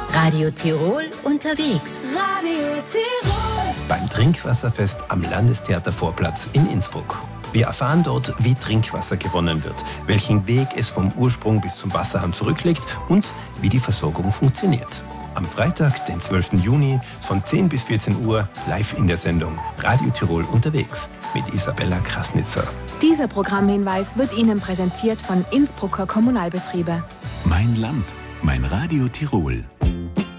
Radio Tirol unterwegs. Radio Tirol. Beim Trinkwasserfest am Landestheatervorplatz in Innsbruck. Wir erfahren dort, wie Trinkwasser gewonnen wird, welchen Weg es vom Ursprung bis zum Wasserhahn zurücklegt und wie die Versorgung funktioniert. Am Freitag, den 12. Juni, von 10 bis 14 Uhr, live in der Sendung Radio Tirol unterwegs mit Isabella Krasnitzer. Dieser Programmhinweis wird Ihnen präsentiert von Innsbrucker Kommunalbetriebe. Mein Land, mein Radio Tirol.